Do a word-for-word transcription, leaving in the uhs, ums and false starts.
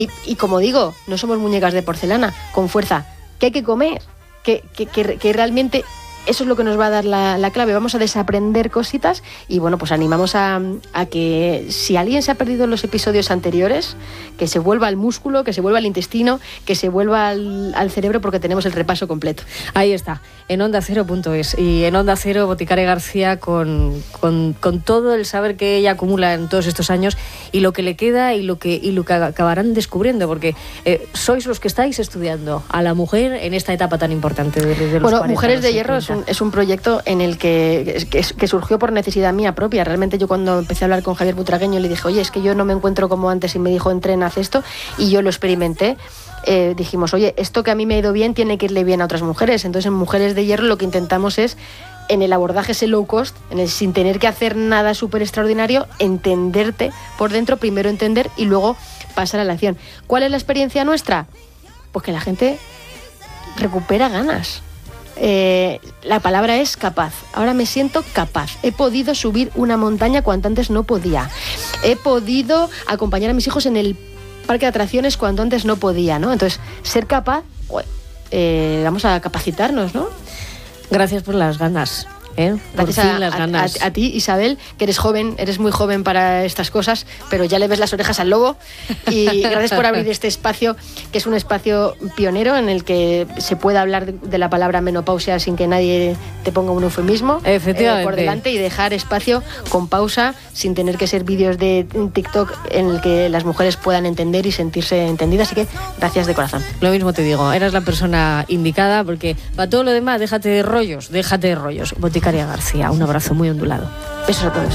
Y, y como digo, no somos muñecas de porcelana, con fuerza. ¿Qué hay que comer? Que, que, que, que realmente eso es lo que nos va a dar la, la clave. Vamos a desaprender cositas y bueno, pues animamos a, a que si alguien se ha perdido los episodios anteriores, que se vuelva al músculo, que se vuelva al intestino, que se vuelva al, al cerebro, porque tenemos el repaso completo. Ahí está, en onda cero punto es. Y en Onda Cero, Boticaria García, con, con, con todo el saber que ella acumula en todos estos años y lo que le queda y lo que, y lo que acabarán descubriendo, porque eh, sois los que estáis estudiando a la mujer en esta etapa tan importante de, de los bueno, cuarenta, Mujeres de Hierro cincuenta. es un, es un proyecto en el que, que, que surgió por necesidad mía propia. Realmente yo cuando empecé a hablar con Javier Butragueño le dije, oye, es que yo no me encuentro como antes, y me dijo, entrena, haz esto, y yo lo experimenté. Eh, dijimos, oye, esto que a mí me ha ido bien tiene que irle bien a otras mujeres. Entonces en Mujeres de Hierro lo que intentamos es, en el abordaje ese low cost, en el, sin tener que hacer nada súper extraordinario, entenderte por dentro, primero entender y luego pasar a la acción. ¿Cuál es la experiencia nuestra? Pues que la gente recupera ganas. Eh, la palabra es capaz. Ahora me siento capaz. He podido subir una montaña cuando antes no podía. He podido acompañar a mis hijos en el parque de atracciones cuando antes no podía, ¿no? Entonces, ser capaz, eh, vamos a capacitarnos, ¿no? Gracias por las ganas. ¿Eh? Gracias Por fin a, las ganas. A, a, a ti, Isabel, que eres joven, eres muy joven para estas cosas, pero ya le ves las orejas al lobo. Y gracias por abrir este espacio, que es un espacio pionero en el que se puede hablar de, de la palabra menopausia sin que nadie te ponga un eufemismo Efectivamente. Eh, por delante, y dejar espacio con pausa, sin tener que ser vídeos de TikTok en el que las mujeres puedan entender y sentirse entendidas. Así que gracias de corazón. Lo mismo te digo, eras la persona indicada, porque para todo lo demás, déjate de rollos, déjate de rollos. Boticaria García, un abrazo muy ondulado. Besos a todos.